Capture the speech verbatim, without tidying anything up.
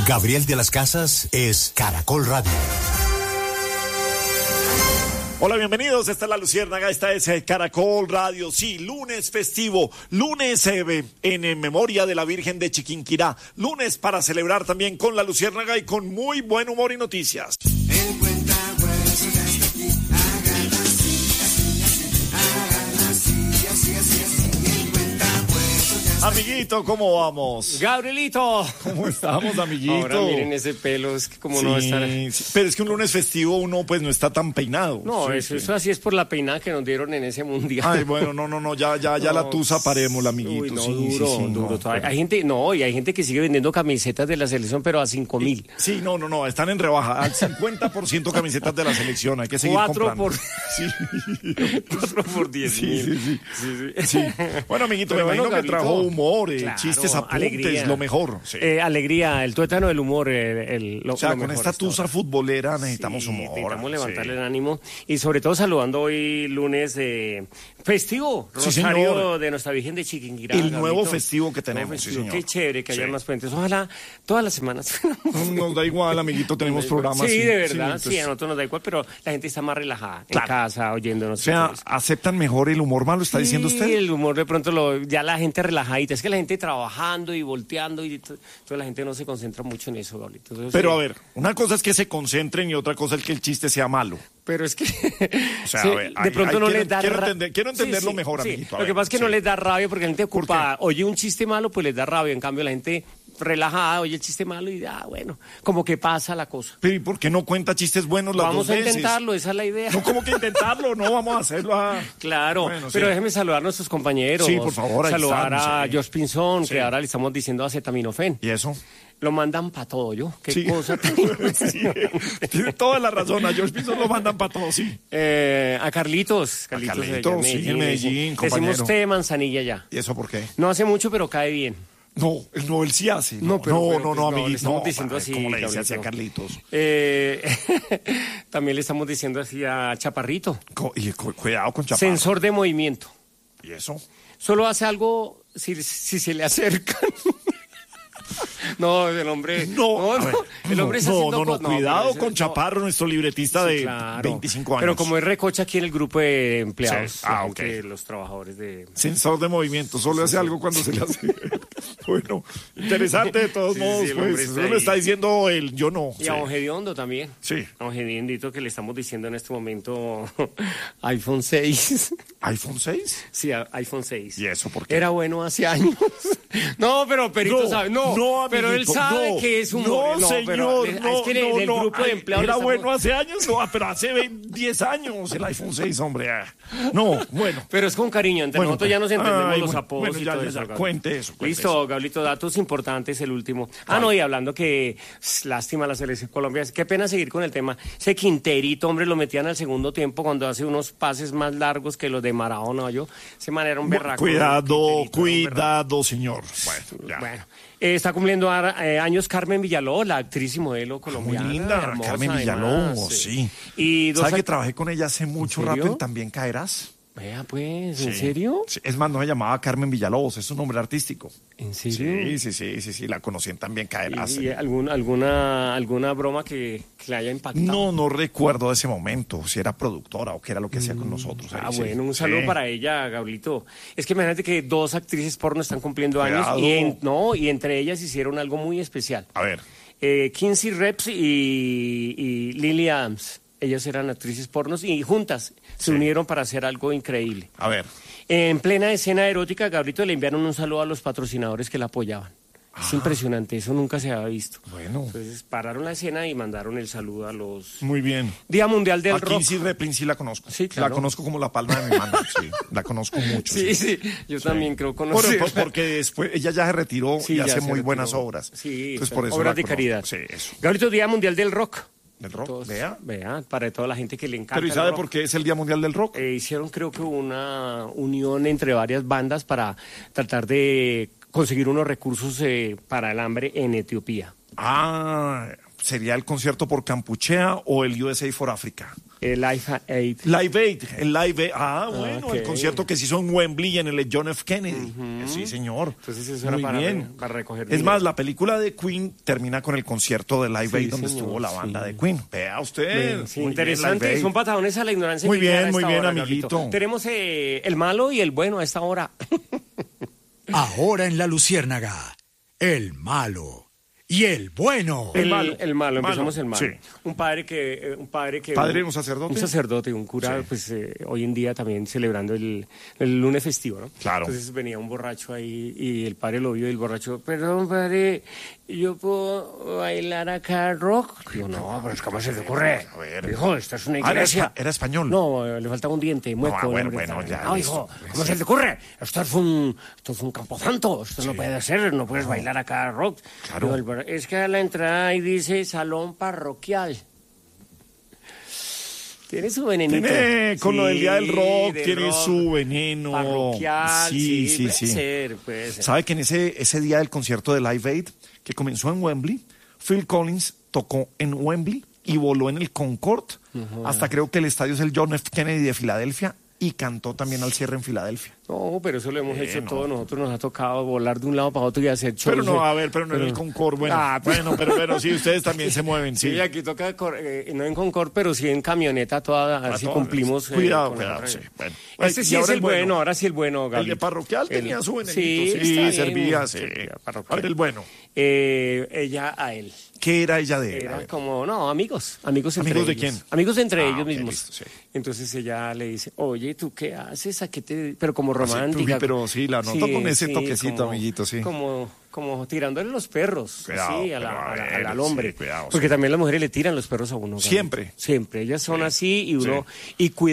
Gabriel de las Casas es Caracol Radio. Hola, bienvenidos, esta es La Luciérnaga, esta es eh, Caracol Radio, sí, lunes festivo, lunes eh, en, en memoria de la Virgen de Chiquinquirá, lunes para celebrar también con La Luciérnaga y con muy buen humor y noticias. El cuentahuesos ya está aquí, hágalo así, así, así, hágalo así, así, así, así, el cuentahuesos ya está aquí. Amiguito, ¿cómo vamos? Gabrielito. ¿Cómo estamos, amiguito? Ahora miren ese pelo, es que como sí, no estar... sí, pero es que un lunes festivo uno pues no está tan peinado. No, sí, eso, sí. eso así es por la peinada que nos dieron en ese mundial. Ay, bueno, no, no, no, ya, ya, ya No, la tusa parémosla, amiguito. Uy, no, sí, duro, sí, sí, duro. no, todavía. pero- Hay gente, no, y hay gente que sigue vendiendo camisetas de la selección, pero a cinco mil. Sí, no, no, no, están en rebaja. Al cincuenta por ciento camisetas de la selección, hay que seguir Cuatro comprando. por... Sí. Cuatro por diez Sí, mil. sí, sí. Sí, sí. Sí. Bueno, amiguito, Pero me bueno, imagino que Gabrielito, trajo humor, eh, claro, chistes, apuntes, alegría. lo mejor. Sí. Eh, alegría, el tuétano del humor, el, el- lo, o sea, lo con mejor esta es todo. tusa futbolera necesitamos Sí, humor. necesitamos levantarle Sí. el ánimo y sobre todo saludando hoy lunes eh, festivo, Sí, Rosario señor. de Nuestra Virgen de Chiquinquirá. El nuevo Gabrielito. festivo que Nuevo tenemos, sí, festivo. señor. Qué chévere que Sí. haya más puentes. Ojalá todas las semanas. Nos da igual, amiguito, tenemos programas. Sí, de verdad, sí, entonces, a nosotros nos da igual, pero la gente está más relajada Claro. en casa, oyéndonos. o sea, Entonces, aceptan mejor el humor malo, está diciendo sí, usted. el humor de pronto lo, ya la gente relajadita. Es que la gente trabajando y volteando y t- entonces la gente no se concentra mucho en eso, Gabrielito. Entonces, Pero sí. a ver, una cosa es que se concentren y otra cosa es que el chiste sea malo. Pero es que O sea, sí, a ver, de ahí- pronto ahí no quiero- les da quiero ra- entender- quiero entenderlo mejor, sí. amiguito, a Lo que ver, pasa es que sí. no les da rabia porque la gente ¿Por ocupada oye un chiste malo, pues les da rabia. En cambio, la gente relajada oye el chiste malo y ah, bueno, como que pasa la cosa. Pero ¿y por qué no cuenta chistes buenos las Vamos dos a veces? intentarlo, esa es la idea. No, como que intentarlo, no vamos a hacerlo. ah. Claro, Bueno, pero sí. déjeme saludar a nuestros compañeros. Sí, por favor, ahí Saludar están, a sí. George Pinzón, Sí. que ahora le estamos diciendo acetaminofén. ¿Y eso? Lo mandan para todo, ¿yo? Qué Sí. cosa tan Sí, tiene toda la razón. A George Pinzón lo mandan para todos, sí. Eh, a Carlitos. Carlitos, allá Carlitos, sí, en Medellín, Decimos compañero. té de manzanilla ya. ¿Y eso por qué? No hace mucho, pero cae bien. No, él no, él sí hace. No, No, pero- no, pero, no, pues, no, no, le amiguito. estamos no, diciendo ay, así, ¿cómo le dice así a Gabrielito? Carlitos? Eh, también le estamos diciendo así a Chaparrito. Co- y cu- cuidado con Chaparro. Sensor de movimiento. ¿Y eso? Solo hace algo si, si se le acercan. No, el hombre. No, a ver, el hombre está no, haciendo no, no, co- cuidado pero ese- con no. Chaparro, nuestro libretista Sí, de claro. veinticinco años. Pero como es recocha aquí en el grupo de empleados, Sí. Ah, la ok. gente, los trabajadores de. Sensor de movimiento, solo hace algo cuando se le hace. Bueno, interesante de todos Sí, modos, sí, el hombre pues. está Eso lo ahí. está diciendo el yo no. Y sí. a Ongediondo también. Sí. A Ongediondito que le estamos diciendo en este momento iPhone seis. ¿iPhone seis? Sí, a- iPhone seis. ¿Y eso por qué? Era bueno hace años. No, pero Perito No, sabe. No, no, pero él amiguito, sabe no. que es un No, no, señor, pero le- no, es que en no, el no. grupo de Ay, empleados Era le estamos- bueno hace años, no, pero hace veinte, diez años el iPhone seis, hombre. ah. No, bueno. Pero es con cariño, entre Bueno, nosotros ya nos entendemos ay, los bueno, apodos bueno, y ya, todo ya, eso. ya, Gabriel. cuente eso, cuente Listo, eso. Gablito, datos importantes, el último. Ah, no, y hablando que s, lástima la selección colombiana, qué pena seguir con el tema. Ese Quinterito, hombre, lo metían al segundo tiempo cuando hace unos pases más largos que los de Maradona, yo. Ese man era un berraco. Cuidado, Quinterito, era un berraco. cuidado, señor. Bueno, ya. Bueno, eh, está cumpliendo ahora, eh, años Carmen Villaló, la actriz y modelo colombiana. Muy linda, hermosa, Carmen Villaló, además, sí. Y dos ¿Sabe que act- trabajé con ella hace mucho serio? rato en También Caerás? Vea, pues, ¿en Sí. serio? Sí, es más, no se llamaba Carmen Villalobos, es su nombre artístico. ¿En serio? Sí, sí, sí, sí, sí, la conocí en También Caerás. ¿Y, y algún, alguna, alguna broma que, que le haya impactado? No, no recuerdo ese momento, si era productora o qué era lo que hacía con nosotros. ahí, Ah, sí. bueno, un saludo Sí. para ella, Gablito. Es que imagínate que dos actrices porno están cumpliendo años Cuidado. y, en- no, y entre ellas hicieron algo muy especial. A ver, Eh, Kinsey Reps y, y Lily Adams. Ellas eran actrices pornos y juntas se Sí. unieron para hacer algo increíble. a ver. En plena escena erótica, Gabrito le enviaron un saludo a los patrocinadores que la apoyaban. Es Ah. impresionante, eso nunca se había visto. Bueno. Entonces pararon la escena y mandaron el saludo a los... Muy bien. Día Mundial del Aquí Rock. sí, Reprin, sí la conozco. Sí, claro. La conozco como la palma de mi mano, sí. La conozco mucho. Sí, sí, yo también creo Por- conocer. por- porque después ella ya se retiró Sí, y ya hace se muy retiró. buenas obras. Sí, Entonces, por eso obras la de conozco. caridad. Sí, eso. Gabrito, Día Mundial del Rock. ¿Del rock? Todos- Vea. Vea, para toda la gente que le encanta Pero ¿y el sabe rock. por qué es el Día Mundial del Rock? Eh, hicieron creo que una unión entre varias bandas para tratar de conseguir unos recursos eh, para el hambre en Etiopía. Ah, ¿sería el concierto por Campuchea o el U S A for Africa? El Live Aid. Live Aid, el Live Aid. Ah, bueno, ok. el concierto que se hizo en Wembley en el John F. Kennedy. Sí, señor. Entonces eso era Muy para, bien. para recoger Es dinero. más, la película de Queen termina con el concierto de Live Sí, Aid donde señor, estuvo la banda sí. de Queen. Vea usted. Sí, Muy bien, interesante, Live Aid. son patadones a la ignorancia. Muy que llegar bien, a muy esta bien, hora, amiguito. Gabrielito. Tenemos eh, el malo y el bueno a esta hora. Ahora en La Luciérnaga, el malo y el bueno. El, El malo, malo. el malo, Malo, empezamos el malo. sí. Un padre que, eh, un padre que, ¿Padre, un sacerdote? un sacerdote, un cura, Sí. pues eh, hoy en día también celebrando el, el lunes festivo, ¿no? Claro. Entonces venía un borracho ahí y el padre lo vio y el borracho, perdón padre, ¿yo puedo bailar acá rock? Digo, no, pero es ¿cómo se te ocurre? A ver. Hijo, esta es una Ah, era iglesia. espa- era español. No, eh, le faltaba un diente, mueco. Ah, bueno, el hombre. bueno, ya, No, listo. hijo, ¿cómo se te ocurre? Esto es un, esto es un camposanto, esto no puede ser, no puedes bailar acá rock. Claro. Digo, el bar- es que a la entrada ahí dice salón parroquial. Tiene su venenito. Tiene, con lo del día del rock, del tiene rock. su veneno. Parroquial, Sí, sí, sí, puede sí. ser, puede ser. ¿Sabe que en ese, ese día del concierto de Live Aid, que comenzó en Wembley, Phil Collins tocó en Wembley y voló en el Concorde, hasta creo que el estadio es el John F. Kennedy de Filadelfia, y cantó también al cierre en Filadelfia. No, pero eso lo hemos hecho no. todos. Nosotros nos ha tocado volar de un lado para otro y hacer shows. Pero no, de- a ver, pero no en el Concorde, bueno. Ah, pues- bueno, pero, pero sí, ustedes también se mueven, sí. Sí, aquí toca, cor- eh, no en Concord, pero sí en camioneta toda, así todas. cumplimos. eh, Cuidado, con cuidado, la- sí, bueno. Este Y sí es ahora el el bueno, bueno. ahora sí el bueno, El Gabriel. de parroquial tenía su venenito, Sí, sí, está bien. servía, sí. Servía, parroquial. Ahora el bueno. Eh, ella a él. ¿Qué era ella de él? A Era ver. como, no, amigos, amigos entre ¿Amigos de ellos. quién? Amigos entre Ah, ellos ok, mismos. listo, sí. Entonces ella le dice, oye, ¿tú qué haces? ¿A qué te...? Pero como sí, romántica. uy, pero sí, la noto con ese toquecito, como- amiguito, sí. Como, como tirándole los perros, Cuidado, sí, a la- pero a a la- ver, al hombre. sí, cuidado, Porque sí. también las mujeres le tiran los perros a uno. Gabriel. Siempre. Siempre. Ellas son así y uno... Sí. Y cuida